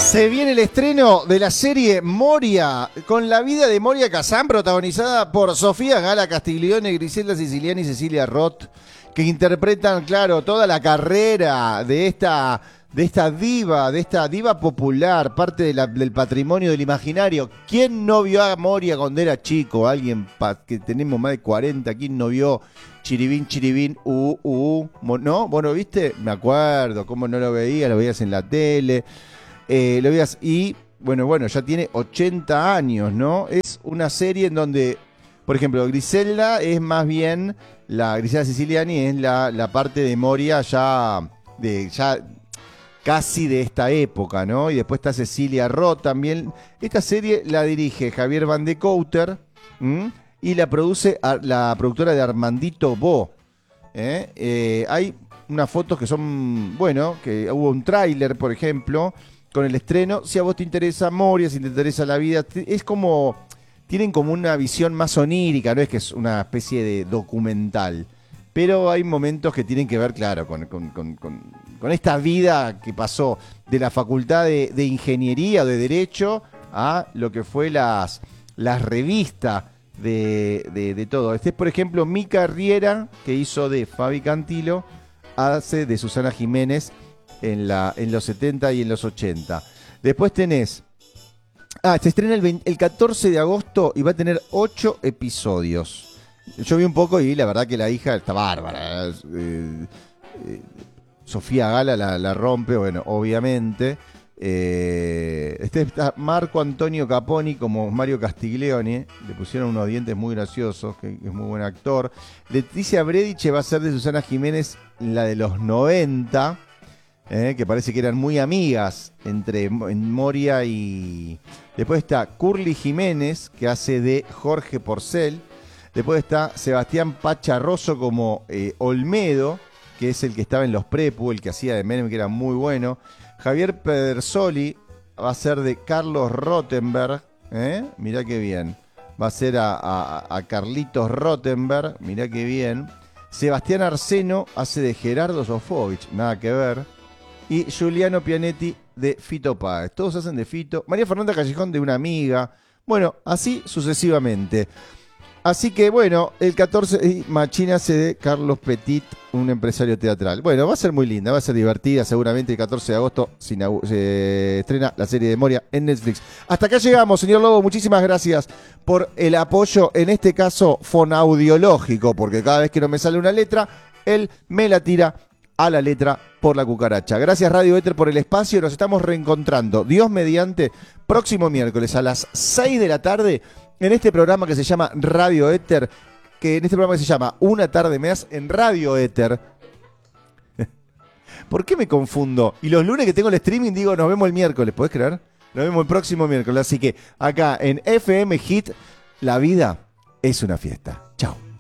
Se viene el estreno de la serie Moria, con la vida de Moria Kazan, protagonizada por Sofía Gala Castiglione, Griselda Siciliani y Cecilia Roth, que interpretan, claro, toda la carrera de esta diva popular, parte del patrimonio del imaginario. ¿Quién no vio a Moria cuando era chico? Alguien que tenemos más de 40, ¿quién no vio Chiribín, Chiribín, ¿no? ¿Vos no viste? Me acuerdo, cómo no lo veías en la tele. Lo veías y, bueno, ya tiene 80 años, ¿no? Es una serie en donde, por ejemplo, Griselda es más bien, Griselda Siciliani es la parte de Moria ya casi de esta época, ¿no? Y después está Cecilia Roth también. Esta serie la dirige Javier Van de Couter y la produce la productora de Armandito Bo. Hay unas fotos que son, bueno, que hubo un tráiler, por ejemplo, con el estreno. Si a vos te interesa Moria, si te interesa la vida, es como, tienen como una visión más onírica, no es que es una especie de documental, pero hay momentos que tienen que ver, claro, con esta vida que pasó de la facultad de ingeniería o de derecho a lo que fue las revistas de todo. Este es, por ejemplo, Mica Riera, que hizo de Fabi Cantilo, hace de Susana Jiménez en los 70 y en los 80. Después tenés... se estrena el 14 de agosto y va a tener 8 episodios. Yo vi un poco y la verdad que la hija está bárbara. Sofía Gala la rompe, bueno, obviamente. Está Marco Antonio Caponi como Mario Castiglione. Le pusieron unos dientes muy graciosos, que es muy buen actor. Leticia Brediche va a ser de Susana Jiménez, la de los 90. Que parece que eran muy amigas en Moria y... Después está Curly Jiménez, que hace de Jorge Porcel. Después está Sebastián Pacharroso como Olmedo, que es el que estaba en Los Prepu, el que hacía de Menem, que era muy bueno. Javier Pedersoli va a ser de Carlos Rottenberg. Mirá qué bien. Va a ser a Carlitos Rottenberg. Mirá qué bien. Sebastián Arseno hace de Gerardo Sofovich. Nada que ver. Y Giuliano Pianetti de Fito Páez. Todos hacen de Fito. María Fernanda Callejón de una amiga. Bueno, así sucesivamente. Así que bueno, el 14 y Machina hace de Carlos Petit, un empresario teatral. Bueno, va a ser muy linda, va a ser divertida. Seguramente el 14 de agosto se estrena la serie de Moria en Netflix. Hasta acá llegamos, señor Lobo. Muchísimas gracias por el apoyo, en este caso fonaudiológico, porque cada vez que no me sale una letra, él me la tira a la letra por la cucaracha. Gracias Radio Éter por el espacio. Nos estamos reencontrando, Dios mediante, próximo miércoles a las 6 de la tarde en este programa que se llama Radio Éter, Una Tarde Más en Radio Éter. ¿Por qué me confundo? Y los lunes que tengo el streaming digo, nos vemos el miércoles, ¿podés creer? Nos vemos el próximo miércoles. Así que acá en FM Hit, la vida es una fiesta. Chao.